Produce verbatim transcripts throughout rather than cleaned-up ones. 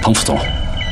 彭副总。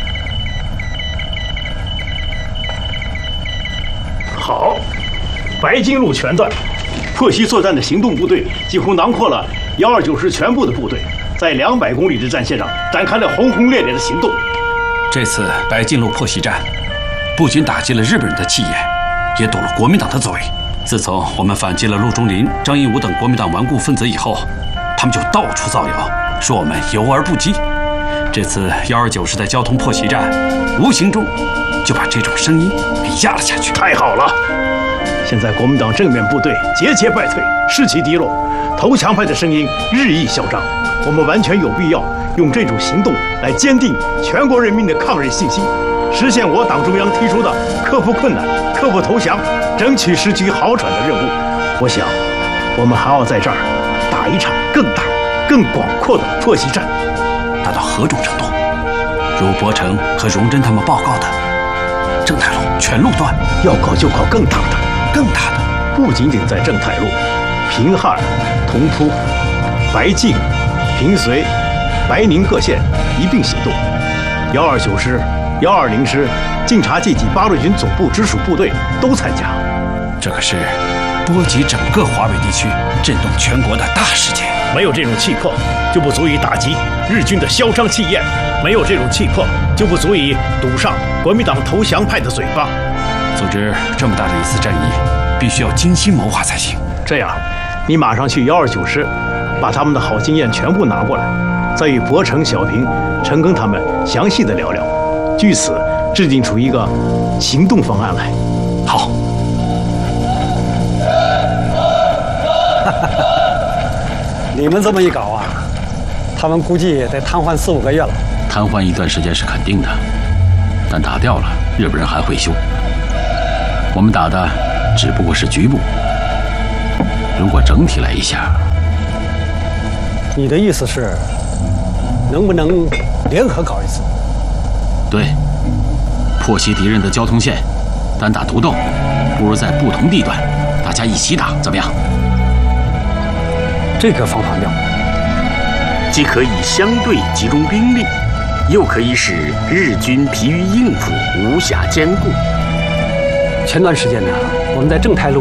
好，白金路全段，破袭作战的行动部队几乎囊括了一二九师全部的部队，在两百公里的战线上展开了轰轰烈烈的行动。 这次白金路破袭战，不仅打击了日本人的气焰，也堵了国民党的嘴。自从我们反击了陆中林、张应武等国民党顽固分子以后，他们就到处造谣，说我们游而不击。这次一二九师的交通破袭战，无形中就把这种声音给压了下去。 太好了！现在国民党正面部队节节败退，士气低落，投降派的声音日益嚣张。我们完全有必要用这种行动来坚定全国人民的抗日信心，实现我党中央提出的克服困难、克服投降、争取时局好转的任务。我想，我们还要在这儿打一场更大、更广阔的破袭战。 大到何种程度？如伯承和荣臻他们报告的，正太路全路段， 要搞就搞更大的、 更大的， 不仅仅在正太路、平汉、同蒲、白净、平绥、白宁各县一并行动。幺二九师、幺二零师、晋察冀及八路军总部直属部队都参加。 这可是波及整个华北地区、震动全国的大事件。 没有这种气魄，就不足以打击日军的嚣张气焰；没有这种气魄，就不足以堵上国民党投降派的嘴巴。 组织这么大的一次战役，必须要精心谋划才行。 这样，你马上去幺二九师，把他们的好经验全部拿过来，再与伯承、小平、陈赓他们详细的聊聊，据此制定出一个行动方案来。 好。 你们这么一搞啊，他们估计得瘫痪四五个月了。 瘫痪一段时间是肯定的，但打掉了，日本人还会修。我们打的只不过是局部，如果整体来一下， 你的意思是，能不能联合搞一次？ 对，破袭敌人的交通线，单打独斗，不如在不同地段，大家一起打，怎么样？ 这个方法妙， 既可以相对集中兵力，又可以使日军疲于应付，无暇兼顾。 前段时间呢，我们在正太路